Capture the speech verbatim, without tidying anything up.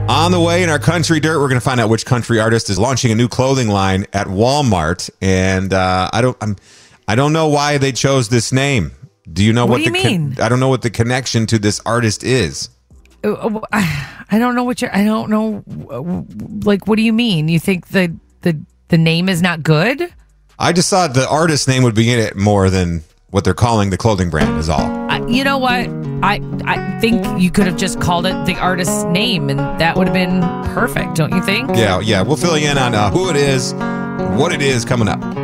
On the way in our Country Dirt, we're going to find out which country artist is launching a new clothing line at Walmart, and uh, I don't, I'm, I don't know why they chose this name. Do you know what, what do the? You mean? Con- I don't know what the connection to this artist is. I don't know what you're. I don't know. Like, what do you mean? You think the the the name is not good? I just thought the artist name would be in it more than what they're calling the clothing brand is all. Uh, you know what? I I think you could have just called it the artist's name, and that would have been perfect. Don't you think? Yeah, yeah. We'll fill you in on uh, who it is, what it is coming up.